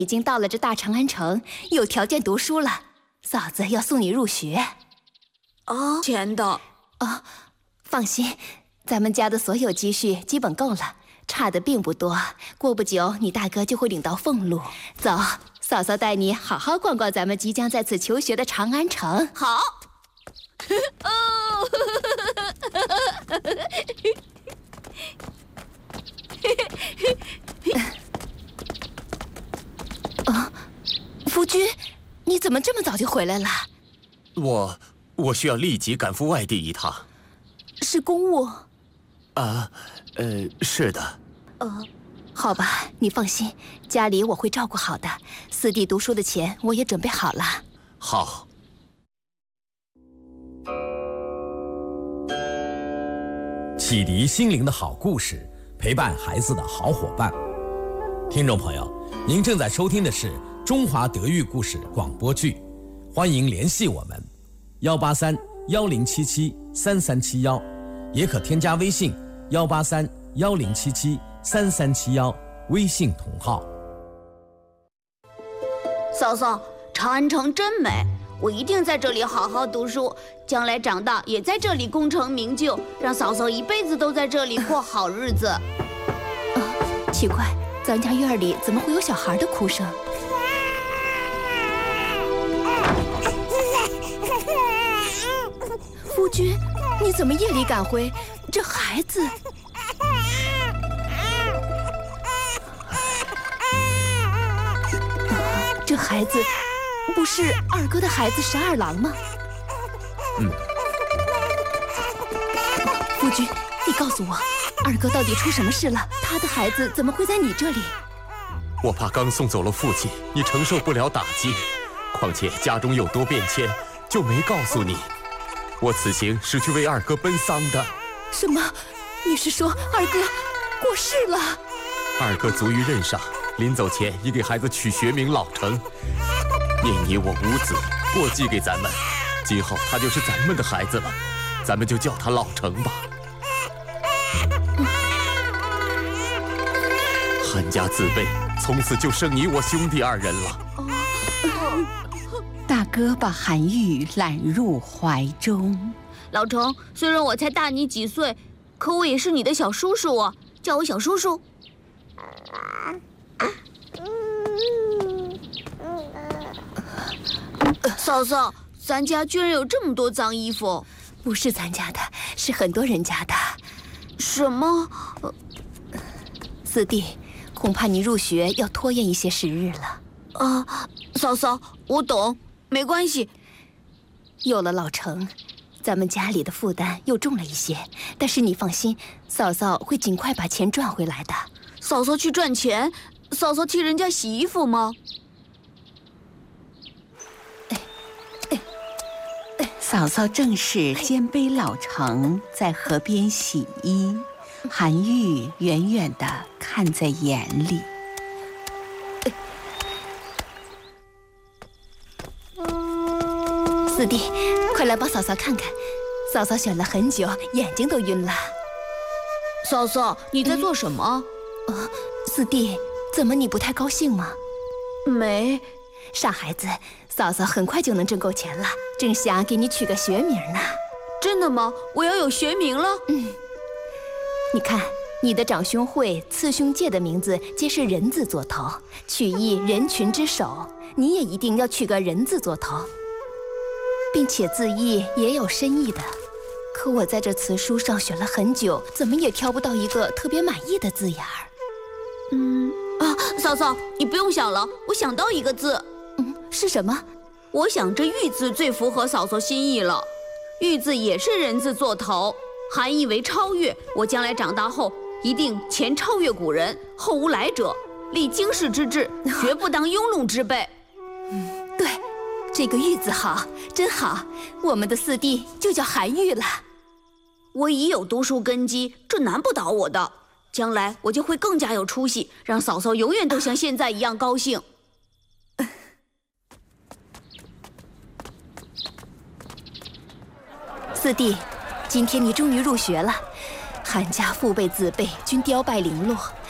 已经到了这大长安城，有条件读书了。嫂子要送你入学。 哦，钱的。 哦，放心，咱们家的所有积蓄基本够了，差的并不多。过不久，你大哥就会领到俸禄。走，嫂嫂带你好好逛逛咱们即将在此求学的长安城。 好。 夫君，你怎么这么早就回来了？ 我需要立即赶赴外地一趟。 是公务？ 是的。 好吧，你放心，家里我会照顾好的。四弟读书的钱我也准备好了。 好。 启迪心灵的好故事，陪伴孩子的好伙伴。听众朋友，您正在收听的是中华德育故事广播剧，欢迎联系我们183-1077-3371，也可添加微信183-1077-3371，微信同号。 嫂嫂，长安城真美，我一定在这里好好读书，将来长大也在这里功成名就，让嫂嫂一辈子都在这里过好日子。 奇怪，咱家院里怎么会有小孩的哭声？夫君，你怎么夜里赶回？这孩子……这孩子不是二哥的孩子十二郎吗？夫君，你告诉我，二哥到底出什么事了？他的孩子怎么会在你这里？ 我怕刚送走了父亲，你承受不了打击。况且家中有多变迁，就没告诉你。我此行是去为二哥奔丧的。 什么？你是说二哥过世了？ 二哥卒于任上，临走前已给孩子取学名老成，念你我无子，过继给咱们。今后他就是咱们的孩子了，咱们就叫他老成吧。韩家自备，从此就剩你我兄弟二人了。 大哥把韩愈揽入怀中。 老成，虽然我才大你几岁，可我也是你的小叔叔啊，叫我小叔叔。嫂嫂，咱家居然有这么多脏衣服。 不是咱家的，是很多人家的。 什么？ 四弟，恐怕你入学要拖延一些时日了。 嫂嫂，我懂，没关系。 有了老成，咱们家里的负担又重了一些，但是你放心，嫂嫂会尽快把钱赚回来的。 嫂嫂去赚钱？嫂嫂替人家洗衣服吗？ 嫂嫂正是肩背老成，在河边洗衣，韩愈远远地看在眼里。 四弟，快来帮嫂嫂看看，嫂嫂选了很久，眼睛都晕了。 嫂嫂，你在做什么？ 四弟，怎么你不太高兴吗？ 没， 傻孩子，嫂嫂很快就能挣够钱了，正想给你取个学名呢。 真的吗？我要有学名了？ 你看，你的长兄会、次兄介的名字皆是人字做头，取意人群之首，你也一定要取个人字做头，并且字义也有深意的。可我在这词书上选了很久，怎么也挑不到一个特别满意的字眼儿。 嫂嫂，你不用想了，我想到一个字。 是什么？ 我想这玉字最符合嫂嫂心意了。玉字也是人字做头，含义为超越。我将来长大后，一定前超越古人，后无来者，立经世之志，绝不当庸碌之辈。 对，这个玉字好，真好，我们的四弟就叫韩愈了。 我已有读书根基，这难不倒我的。将来我就会更加有出息，让嫂嫂永远都像现在一样高兴。 四弟，今天你终于入学了，韩家父辈子辈均凋败零落，